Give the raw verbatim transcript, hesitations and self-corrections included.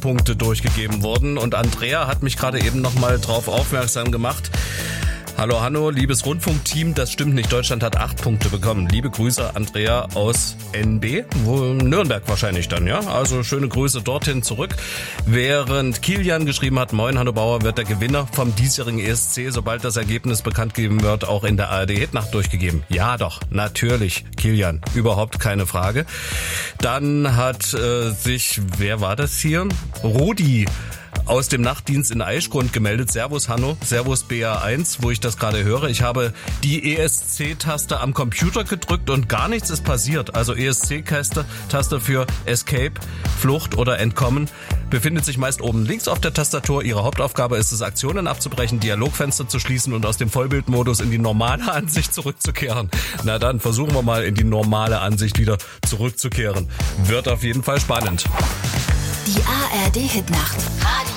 Punkte durchgegeben wurden. Und Andrea hat mich gerade eben nochmal drauf aufmerksam gemacht. Hallo Hanno, liebes Rundfunkteam, das stimmt nicht. Deutschland hat acht Punkte bekommen. Liebe Grüße, Andrea aus N B, wo Nürnberg wahrscheinlich dann, ja? Also schöne Grüße dorthin zurück. Während Kilian geschrieben hat, moin Hanno Bauer, wird der Gewinner vom diesjährigen E S C, sobald das Ergebnis bekannt gegeben wird, auch in der A R D-Hitnacht durchgegeben. Ja doch, natürlich, Kilian, überhaupt keine Frage. Dann hat äh, sich, wer war das hier? Rudi aus dem Nachtdienst in Aischgrund gemeldet. Servus Hanno, Servus B A eins, wo ich das gerade höre. Ich habe die E S C-Taste am Computer gedrückt und gar nichts ist passiert. Also E S C-Taste Taste für Escape, Flucht oder Entkommen befindet sich meist oben links auf der Tastatur. Ihre Hauptaufgabe ist es, Aktionen abzubrechen, Dialogfenster zu schließen und aus dem Vollbildmodus in die normale Ansicht zurückzukehren. Na dann, versuchen wir mal in die normale Ansicht wieder zurückzukehren. Wird auf jeden Fall spannend. Die A R D-Hitnacht.